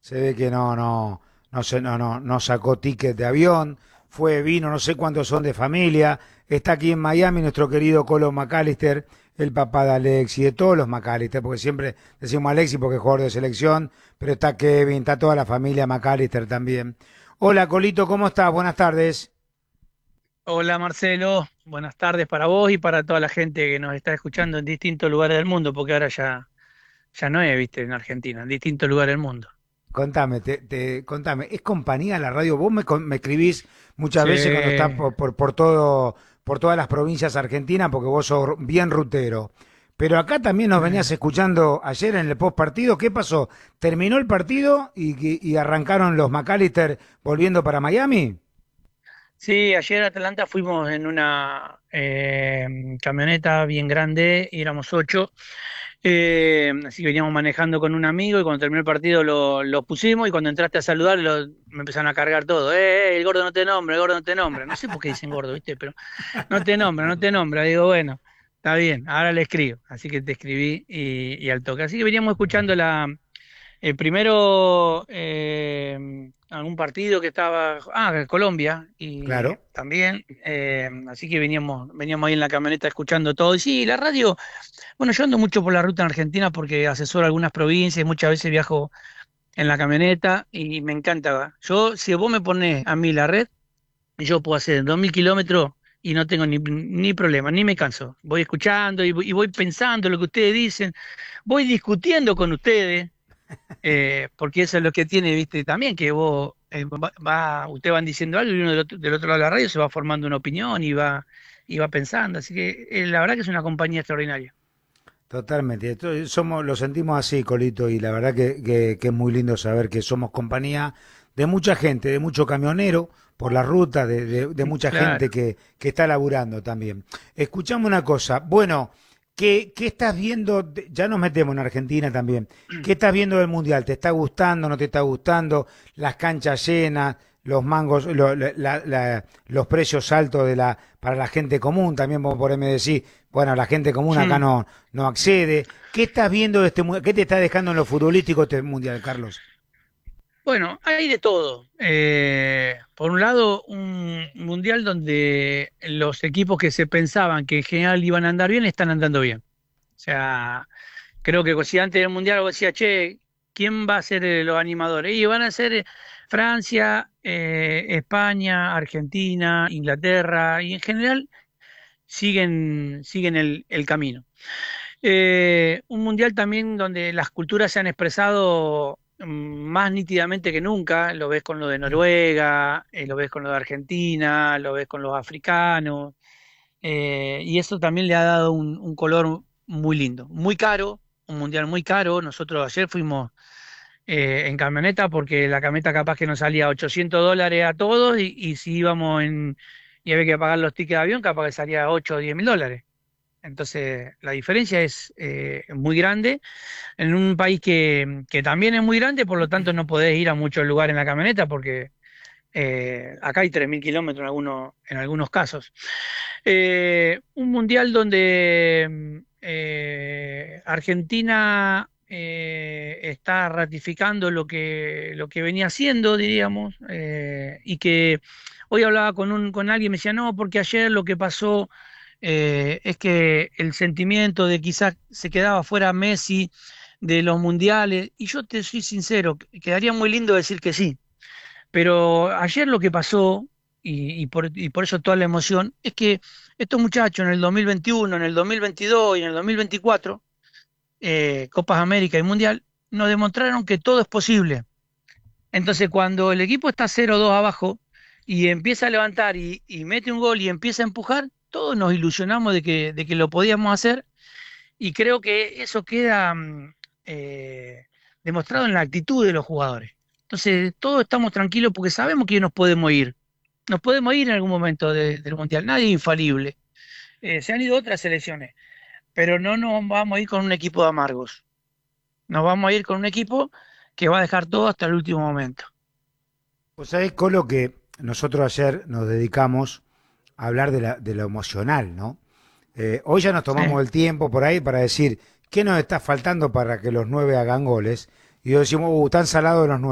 Se ve que no sacó ticket de avión, vino, no sé cuántos son de familia. Está aquí en Miami nuestro querido Colo McAllister, el papá de Alex y de todos los McAllister, porque siempre decimos Alexis porque es jugador de selección, pero está Kevin, está toda la familia McAllister también. Hola Colito, ¿cómo estás? Buenas tardes. Hola Marcelo, buenas tardes para vos y para toda la gente que nos está escuchando en distintos lugares del mundo, porque ahora ya no es, viste, en Argentina, en distintos lugares del mundo. Contame, contame, ¿es compañía la radio? Vos me escribís muchas Sí, veces cuando estás por todas las provincias argentinas, porque vos sos bien rutero. Pero acá también nos venías eh, escuchando ayer en el post partido. ¿Qué pasó? ¿Terminó el partido y arrancaron los McAllister volviendo para Miami? sí, ayer a Atlanta fuimos en una camioneta bien grande, y éramos 8, así que veníamos manejando con un amigo y cuando terminó el partido lo pusimos y cuando entraste a saludar me empezaron a cargar todo. El gordo no te nombra, el gordo no te nombra. No sé por qué dicen gordo, viste, pero no te nombra, no te nombra. Digo, bueno, está bien, ahora le escribo. Así que te escribí y al toque. Así que veníamos escuchando el primero, algún partido que estaba, Colombia, y Claro. también, así que veníamos ahí en la camioneta escuchando todo. Y sí, la radio, bueno, yo ando mucho por la ruta en Argentina porque asesoro algunas provincias, muchas veces viajo en la camioneta y me encanta. Yo, si vos me ponés a mí la red, yo puedo hacer 2000 kilómetros y no tengo ni problema, ni me canso. Voy escuchando y voy pensando lo que ustedes dicen, voy discutiendo con ustedes, porque eso es lo que tiene, viste, también que vos, ustedes van diciendo algo y uno del otro lado de la radio se va formando una opinión y va pensando. Así que la verdad que es una compañía extraordinaria. Totalmente. Lo sentimos así, Colito, y la verdad que es muy lindo saber que somos compañía de mucha gente, de mucho camionero por la ruta, de mucha gente Claro. que está laburando también. Escuchame una cosa, bueno, ¿qué estás viendo? Ya nos metemos en Argentina también. ¿Qué estás viendo del Mundial? ¿Te está gustando, no te está gustando? Las canchas llenas, los mangos, los precios altos para la gente común, también vos por ahí me decís, bueno, la gente común acá no accede. ¿Qué estás viendo de este mundial? ¿Qué te está dejando en lo futbolístico este mundial, Carlos? Bueno, hay de todo. Por un lado, un mundial donde los equipos que se pensaban que en general iban a andar bien, están andando bien. O sea, creo que si antes del mundial vos decía, che, ¿quién va a ser los animadores? Y van a ser Francia, España, Argentina, Inglaterra, y en general siguen el camino. Un mundial también donde las culturas se han expresado más nítidamente que nunca. Lo ves con lo de Noruega, lo ves con lo de Argentina, lo ves con los africanos, y eso también le ha dado un color muy lindo, muy caro, un mundial muy caro. Nosotros ayer fuimos en camioneta porque la camioneta capaz que nos salía $800 a todos, y si íbamos y había que pagar los tickets de avión, capaz que salía 8 o 10.000 dólares. Entonces, la diferencia es muy grande en un país que también es muy grande, por lo tanto no podés ir a muchos lugares en la camioneta porque acá hay 3000 kilómetros en algunos casos. Un mundial donde Argentina está ratificando lo que venía haciendo, diríamos, y que hoy hablaba con alguien, me decía, no, porque ayer lo que pasó es que el sentimiento de quizás se quedaba fuera Messi de los mundiales, y yo te soy sincero, quedaría muy lindo decir que sí, pero ayer lo que pasó, y por eso toda la emoción, es que estos muchachos en el 2021, en el 2022 y en el 2024, Copas América y Mundial, nos demostraron que todo es posible. Entonces, cuando el equipo está 0-2 abajo y empieza a levantar y mete un gol y empieza a empujar, todos nos ilusionamos de que lo podíamos hacer, y creo que eso queda demostrado en la actitud de los jugadores. Entonces, todos estamos tranquilos porque sabemos que nos podemos ir. Nos podemos ir en algún momento del Mundial. Nadie es infalible. Se han ido otras selecciones, pero no nos vamos a ir con un equipo de amargos. Nos vamos a ir con un equipo que va a dejar todo hasta el último momento. Pues sabés, Colo, que nosotros ayer nos dedicamos a hablar de lo emocional, ¿no? Hoy ya nos Sí. tomamos el tiempo por ahí para decir qué nos está faltando para que los nueve hagan goles. Y hoy decimos, tan salados los nueve.